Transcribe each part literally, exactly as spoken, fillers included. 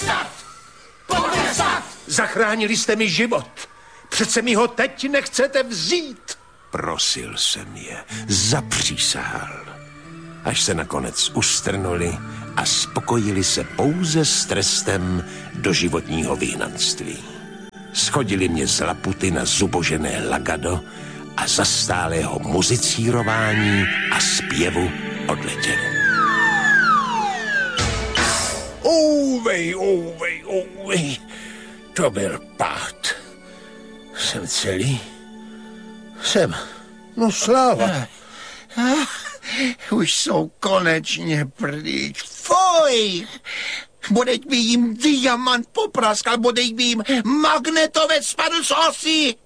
Potrestat! Potrestat! Zachránili jste mi život. Přece mi ho teď nechcete vzít. Prosil jsem je, zapřísahal. Až se nakonec ustrnuli a spokojili se pouze s trestem doživotního vyhnanství. Schodili mě z Laputy na zubožené Lagado a za stálého muzicírování a zpěvu odletěli. Ouvej, ouvej, ouvej. To byl pád. Jsem celý? Jsem. No sláva. Ah, už jsou konečně pryč. Fuj! Bodeť by jim diamant popraskal, bodeť by jim magnetovec spadl z osy.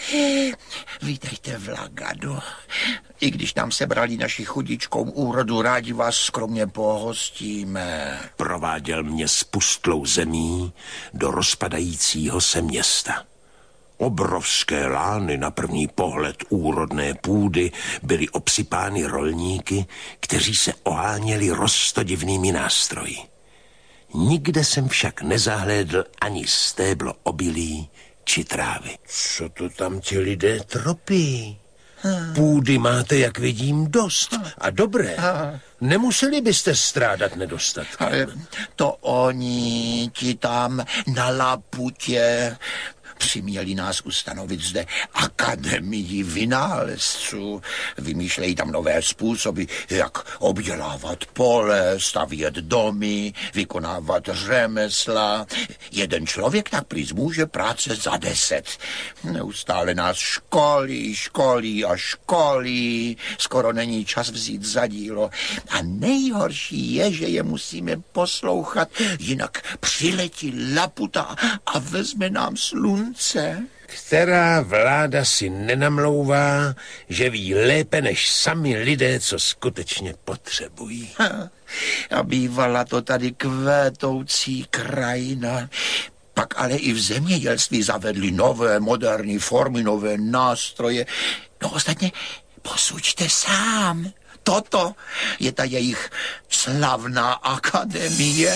Vítejte v Lagadu. I když nám sebrali naši chudičkou úrodu, rádi vás skromně pohostíme. Prováděl mě spustlou zemí do rozpadajícího se města. Obrovské lány na první pohled úrodné půdy byly obsypány rolníky, kteří se oháněli roztodivnými nástroji. Nikde jsem však nezahlédl ani stéblo obilí či trávy. Co to tam ti lidé tropí? Půdy máte, jak vidím, dost a dobré. Nemuseli byste strádat nedostatkem. To oni ti tam na Laputě přiměli nás ustanovit zde akademii vynálezců. Vymýšlejí tam nové způsoby, jak obdělávat pole, stavět domy, vykonávat řemesla. Jeden člověk tak prý může práce za deset. Neustále nás školí, školí a školí. Skoro není čas vzít za dílo. A nejhorší je, že je musíme poslouchat, jinak přiletí Laputa a vezme nám slunce. Která vláda si nenamlouvá, že ví lépe než sami lidé, co skutečně potřebují. A bývala to tady kvétoucí krajina. Pak ale i v zemědělství zavedli nové moderní formy, nové nástroje. No ostatně posuďte sám. Toto je ta jejich slavná akademie.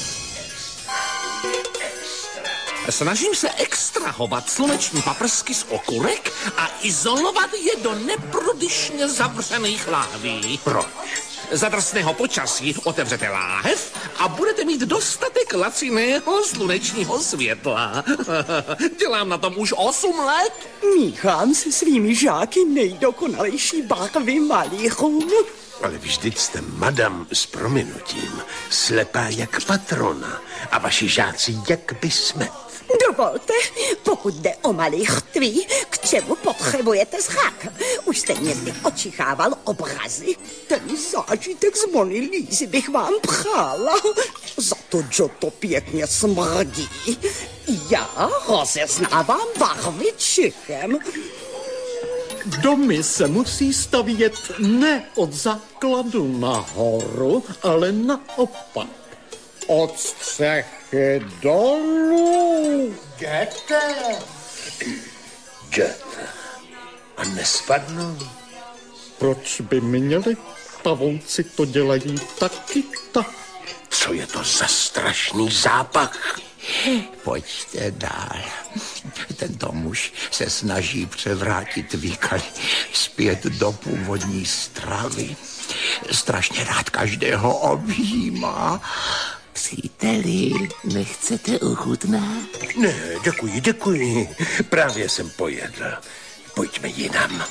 Snažím se extrahovat sluneční paprsky z okurek a izolovat je do neprodyšně zavřených láhví. Proč? Za drsného počasí otevřete láhev a budete mít dostatek laciného slunečního světla. Dělám na tom už osm let. Míchám se svými žáky nejdokonalejší barvy malířů. Ale vždyť jste, madam, s prominutím, slepá jak patrona a vaši žáci jak bysmet. Dovolte, pokud jde o malířství, k čemu potřebujete zrak? Už jste někdy očichával obrazy? Ten zážitek z Mony Lízy bych vám přála. Za to, že to pěkně smrdí. Já rozeznávám barvy čichem. Domy se musí stavět ne od základu nahoru, ale naopak. Od střechy dolů. Goethe. Goethe. A nespadnou? Proč by měli? Pavouci to dělají taky tak. Co je to za strašný zápach? Pojďte dál. Tento muž se snaží převrátit výkal zpět do původní stravy. Strašně rád každého objímá. Příteli, nechcete ochutnat? Ne, děkuji, děkuji. Právě jsem pojedl. Pojďme jinam.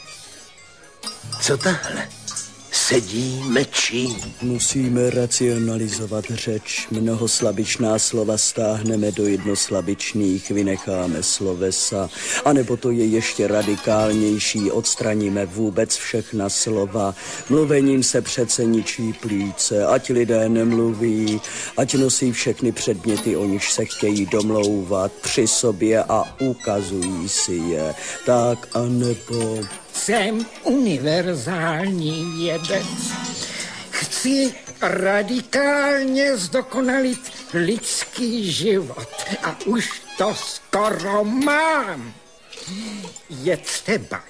Co tahle? Sedí, mečí. Musíme racionalizovat řeč. Mnohoslabičná slova stáhneme do jednoslabičných, vynecháme slovesa. A nebo to je ještě radikálnější, odstraníme vůbec všechna slova. Mluvením se přece ničí plíce, ať lidé nemluví, ať nosí všechny předměty, o nichž se chtějí domlouvat při sobě a ukazují si je. Tak a nebo... Jsem univerzální vědec. Chci radikálně zdokonalit lidský život a už to skoro mám. Je třeba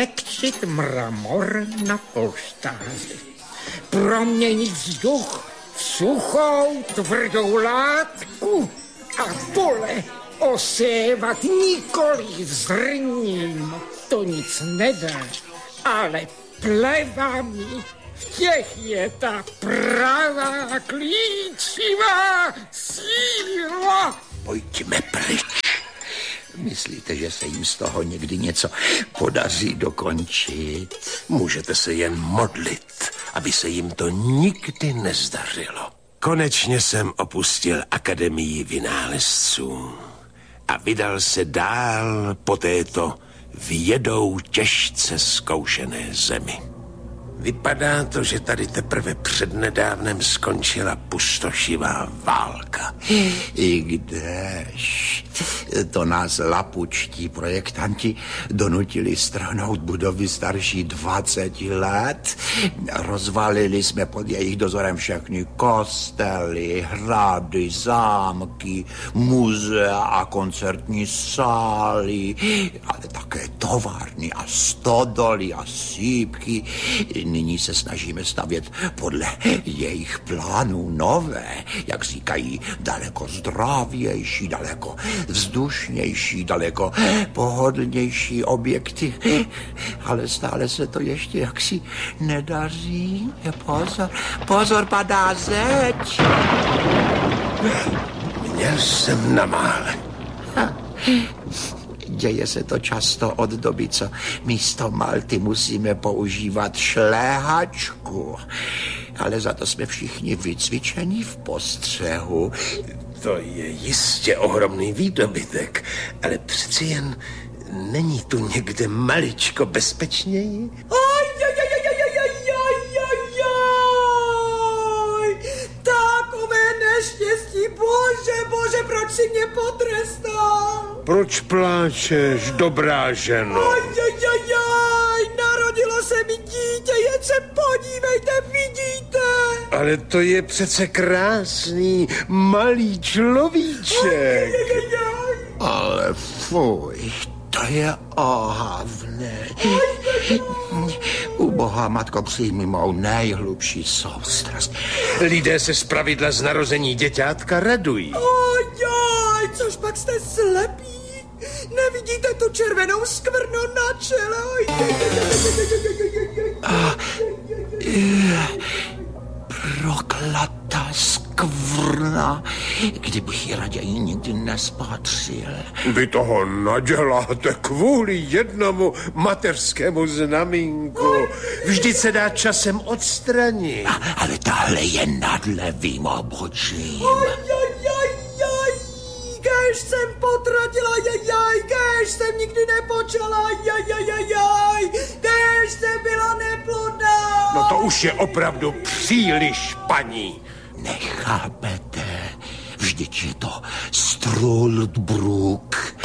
změkčit mramor na polštáři, proměnit vzduch suchou tvrdou látku a pole osévat nikoli zrním, to nic nedá, ale plevami. V těch je ta pravá klíčivá síla. Pojďme pryč. Myslíte, že se jim z toho někdy něco podaří dokončit? Můžete se jen modlit, aby se jim to nikdy nezdařilo. Konečně jsem opustil Akademii vynálezců a vydal se dál po této vědou těžce zkoušené zemi. Vypadá to, že tady teprve přednedávnem skončila pustošivá válka. I kdež to nás lapučtí projektanti donutili strhnout budovy starší dvacet let. Rozvalili jsme pod jejich dozorem všechny kostely, hrady, zámky, muzea a koncertní sály, ale také továrny a stodoly a sýpky. Nyní se snažíme stavět podle jejich plánů nové, jak říkají, daleko zdravější, daleko vzdušnější, daleko pohodlnější objekty. Ale stále se to ještě jaksi nedaří. Pozor, pozor, padá zeď. Měl jsem na mále. Děje se to často od doby, co místo malty musíme používat šléhačku. Ale za to jsme všichni vycvičení v postřehu. To je jistě ohromný výdobytek, ale přeci jen není tu někde maličko bezpečněji? Aj, aj, aj, aj, aj, aj, aj, aj, aj. Takové neštěstí, bože, bože, proč si mě potrestal? Proč pláčeš, dobrá ženo? Aj, aj, aj, aj, narodilo se mi dítě, jen se podívejte, vidíte? Ale to je přece krásný, malý človíček. Aj, aj, aj, aj. Ale fuj, to je ohavné. Ubohá matko, přijmi mou nejhlubší soustrast. Lidé se zpravidla z narození děťátka radují. Aj, aj, což pak jste slepí? Nevidíte tu červenou skvrnu na čele? Aj, aj, aj, aj, aj, aj. Proklatá skvrna, kdybych ji raději nikdy nespatřil. Vy toho naděláte kvůli jednomu mateřskému znamínku. Vždyť se dá časem odstranit. A, ale tahle je nad levým obočím. Aj, aj, aj, aj, kež jsem potratila, aj, aj, kež jsem nikdy nepočala, aj, aj, aj, aj, aj, kež jsem byla neplodná. No to už je opravdu příliš, paní. Nechápete, vždyť je to Struldbruk.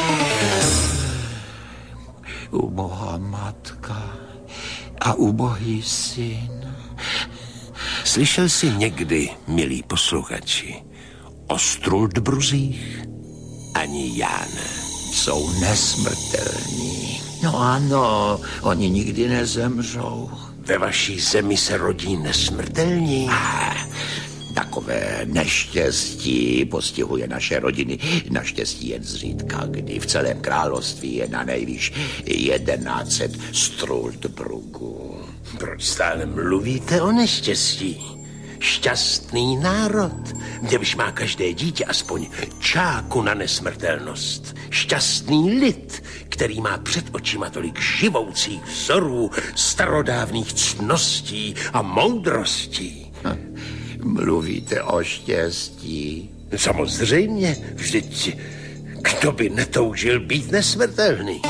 Ubohá matka a ubohý syn. Slyšel jsi někdy, milí posluchači, o Struldbruzích? Ani já ne. Jsou nesmrtelní. No ano, oni nikdy nezemřou. Ve vaší zemi se rodí nesmrtelní. Ah, takové neštěstí postihuje naše rodiny. Naštěstí jen zřídka, kdy v celém království je na nejvýš jedenáct set Struldbrugů. Proč stále mluvíte o neštěstí? Šťastný národ, kde už má každé dítě aspoň čáku na nesmrtelnost. Šťastný lid, který má před očima tolik živoucích vzorů, starodávných ctností a moudrostí. Hm, mluvíte o štěstí? Samozřejmě, vždyť kdo by netoužil být nesmrtelný?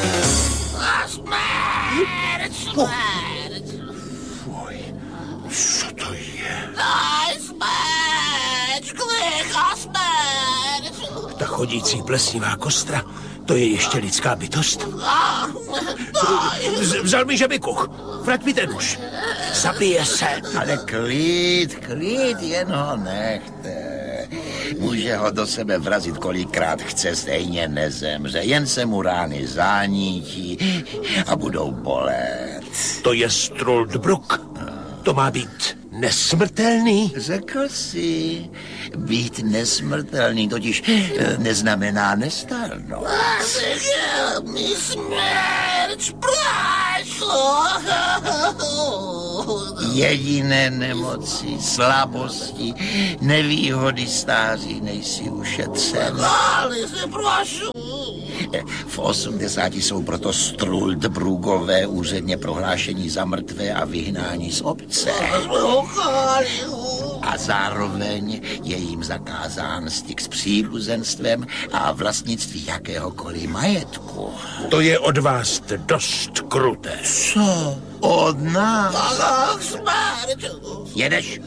Fuj, co to je? Ta chodící plesnivá kostra, to je ještě lidská bytost? Z- Vzal mi žebikuch, vrať mi ten muž. Zabije se. Ale klid, klid, jen ho nechte. Může ho do sebe vrazit kolikrát chce, stejně nezemře. Jen se mu rány zánítí a budou bolet. To je Struldbruk. To má být Nesmrtelný? Řekl jsi, být nesmrtelný totiž eh, neznamená nestárnout. Mi smrť, prášlo. Jediné nemoci, slabosti, nevýhody stáří nejsi ušetřen. Ale se prošu. V osmdesáti jsou proto Struldbrugové úředně prohlášení za mrtvé a vyhnání z obce. A zároveň je jim zakázán styk s příbuzenstvem a vlastnictví jakéhokoliv majetku. To je od vás dost kruté. Co? Od nás? Ach, smrť. Jedeš?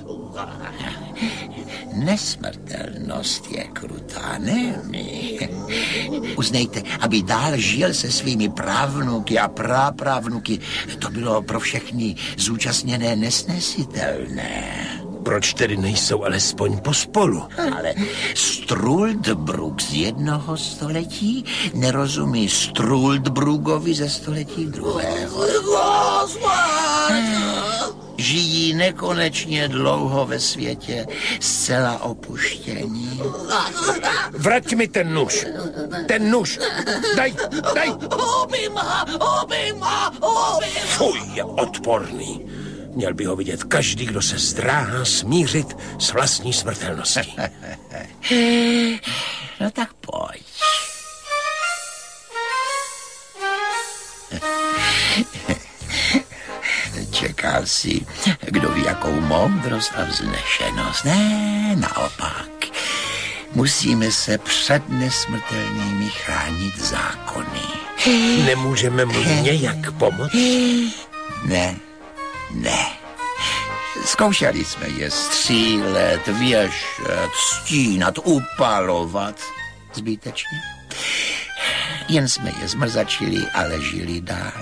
Nesmrtelnost je krutá, ne my. Uznejte, aby dál žil se svými právnuky a prapravnuky, to bylo pro všechny zúčastněné nesnesitelné. Proč tedy nejsou alespoň pospolu? Ale Struldbrug z jednoho století nerozumí Struldbrugovi ze století druhého. Žijí nekonečně dlouho ve světě, zcela opuštění. Vrať mi ten nůž. Ten nůž. Daj, daj. Obejma, obejma, obejma. Fuj, je odporný. Měl by ho vidět každý, kdo se zdráhá smířit s vlastní smrtelností. No tak pojď. Čekal si, kdo ví, jakou moudrost a vznešenost. Ne, naopak. Musíme se před nesmrtelnými chránit zákony. Nemůžeme mu nějak pomoct? Ne, ne. Zkoušeli jsme je střílet, věšet, stínat, upalovat. Zbytečně. Jen jsme je zmrzačili, ale žili dál.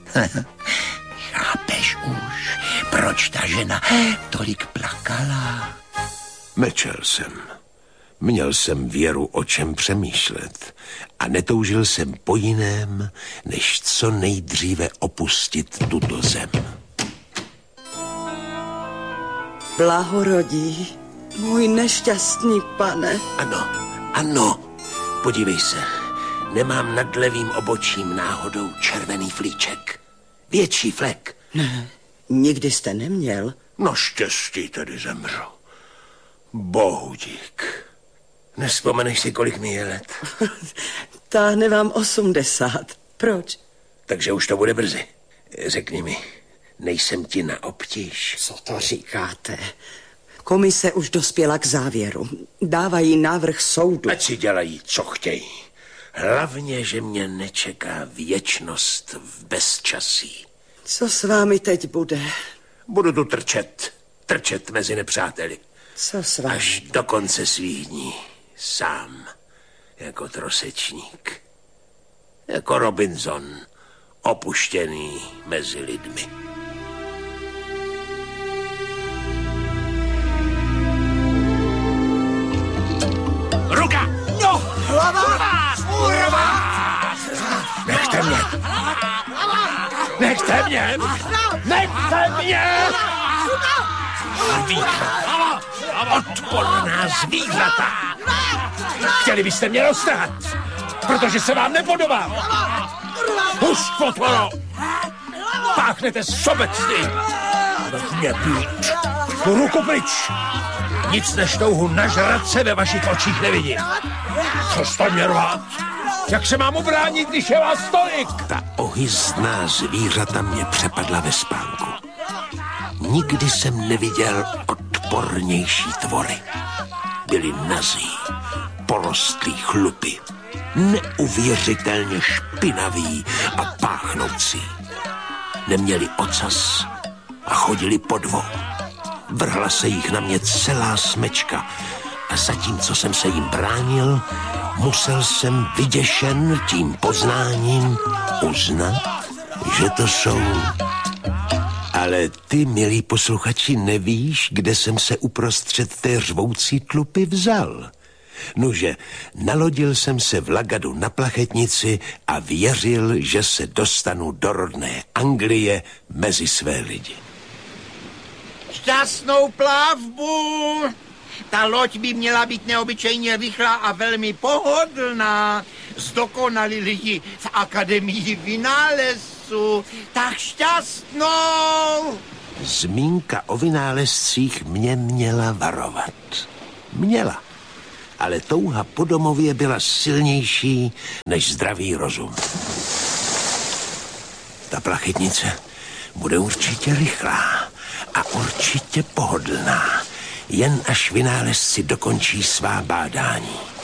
Chápeš už, proč ta žena tolik plakala? Mlčel jsem. Měl jsem věru, o čem přemýšlet a netoužil jsem po jiném, než co nejdříve opustit tuto zem. Blahorodí, můj nešťastný pane. Ano, ano, podívej se, nemám nad levým obočím náhodou červený flíček. Větší flek. Ne, nikdy jste neměl. No štěstí tedy zemřu. Bohu dík. Nevzpomeneš si, kolik mi je let? Táhne vám osmdesát. Proč? Takže už to bude brzy. Řekni mi, nejsem ti na obtíž. Co to říkáte? Komise už dospěla k závěru. Dávají návrh soudu. Ať si dělají, co chtějí. Hlavně, že mě nečeká věčnost v bezčasí. Co s vámi teď bude? Budu tu trčet, trčet mezi nepřáteli. Co s vámi? Až do konce svých dní. Sám, jako trosečník. Jako Robinson, opuštěný mezi lidmi. Ruka! No, hlava! Urva! Nechte mě! Nechte mě! Nechte mě! Zvířata! Odporná zvířata! Chtěli byste mě roztrhat, protože se vám nepodobám! Hust, potvoro! Páchnete sobectví! Nech mě být! Ruku pryč! Nic než touhu nažrat se ve vašich očích nevidím. Co jste mě rvat? Jak se mám ubránit, když je vás tolik? Ta ohyzdná zvířata mě přepadla ve spánku. Nikdy jsem neviděl odpornější tvory. Byli nazí, porostlí chlupy, neuvěřitelně špinaví a páchnoucí. Neměli ocas a chodili po dvou. Vrhla se jich na mě celá smečka a zatímco jsem se jim bránil, musel jsem vyděšen tím poznáním uznat, že to jsou. Ale ty, milí posluchači, nevíš, kde jsem se uprostřed té řvoucí tlupy vzal. Nuže, nalodil jsem se v Lagadu na plachetnici a věřil, že se dostanu do rodné Anglie mezi své lidi. Šťastnou plavbu! Ta loď by měla být neobyčejně rychlá a velmi pohodlná. Zdokonali ji v Akademii vynálezců. Tak šťastnou! Zmínka o vynálezcích mě měla varovat. Měla. Ale touha po domově byla silnější než zdravý rozum. Ta plachetnice bude určitě rychlá a určitě pohodlná, jen až vynálezci dokončí svá bádání.